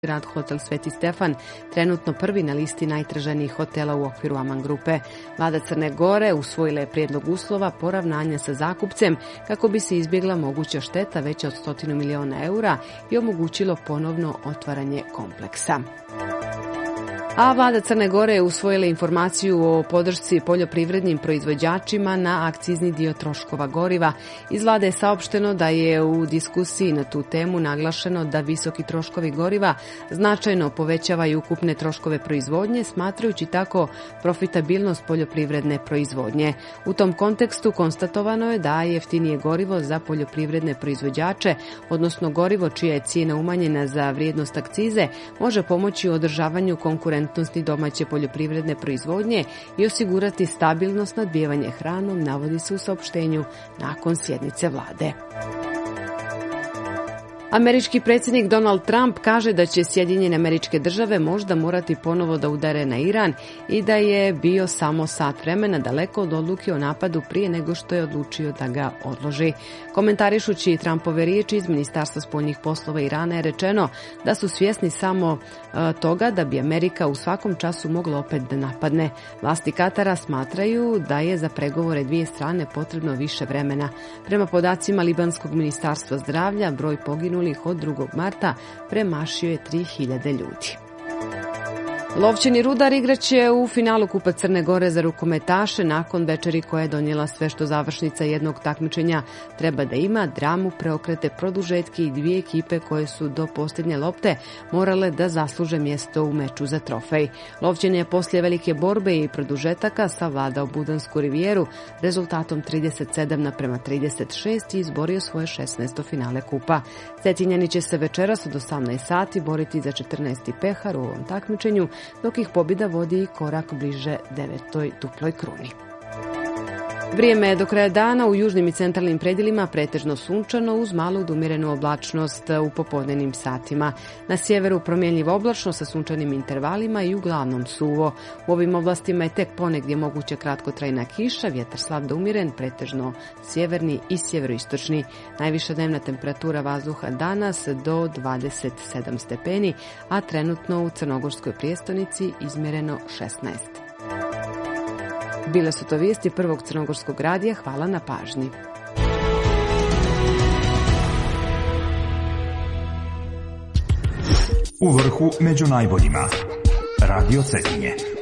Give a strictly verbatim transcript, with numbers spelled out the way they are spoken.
Grad Hotel Sveti Stefan, trenutno prvi na listi najtraženijih hotela u okviru Aman grupe. Vlada Crne Gore usvojila je prijedlog uslova poravnanja sa zakupcem kako bi se izbjegla moguća šteta veća od stotinu miliona eura i omogućilo ponovno otvaranje kompleksa. A vlada Crne Gore je usvojila informaciju o podršci poljoprivrednim proizvođačima na akcizni dio troškova goriva. Iz vlade je saopšteno da je u diskusiji na tu temu naglašeno da visoki troškovi goriva značajno povećavaju ukupne troškove proizvodnje, smatrajući tako profitabilnost poljoprivredne proizvodnje. U tom kontekstu konstatovano je da je jeftinije gorivo za poljoprivredne proizvođače, odnosno gorivo čija je cijena umanjena za vrijednost akcize, može pomoći u održavanju konkurentnosti domaće poljoprivredne proizvodnje i osigurati stabilno snabdijevanje hranom, navodi se u saopštenju nakon sjednice vlade. Američki predsjednik Donald Trump kaže da će Sjedinjene Američke Države možda morati ponovo da udare na Iran i da je bio samo sat vremena daleko od odluke o napadu prije nego što je odlučio da ga odloži. Komentarišući Trumpove riječi iz Ministarstva spoljnih poslova Irana je rečeno da su svjesni samo e, toga da bi Amerika u svakom času mogla opet da napadne. Vlasti Katara smatraju da je za pregovore dvije strane potrebno više vremena. Prema podacima Libanskog ministarstva zdravlja, broj poginulih od drugog marta premašio je tri hiljade ljudi. Lovćeni Rudar igraće u finalu Kupa Crne Gore za rukometaše nakon večeri koja je donijela sve što završnica jednog takmičenja treba da ima, dramu, preokrete, produžetke i dvije ekipe koje su do posljednje lopte morale da zasluže mjesto u meču za trofej. Lovćen je poslije velike borbe i produžetaka savladao Budansku rivijeru rezultatom trideset sedam naprema trideset šest i izborio svoje šesnaesto finale kupa. Cetinjani će se večeras od osamnaest sati boriti za četrnaesti pehar u ovom takmičenju, dok ih pobjeda vodi korak bliže devetoj duploj kruni. Vrijeme je do kraja dana u južnim i centralnim predjelima pretežno sunčano uz malu umirenu oblačnost u popodnevnim satima. Na sjeveru promjenjivo oblačno sa sunčanim intervalima i uglavnom suvo. U ovim oblastima je tek ponegdje moguća kratkotrajna kiša, vjetar slab do umiren, pretežno sjeverni i sjeveroistočni. Najviša dnevna temperatura vazduha danas do dvadeset sedam stepeni, a trenutno u Crnogorskoj prijestolnici izmjereno šesnaest. Bile su to vijesti Prvog crnogorskog radija. Hvala na pažnji. U vrhu među najboljima. Radio Cetinje.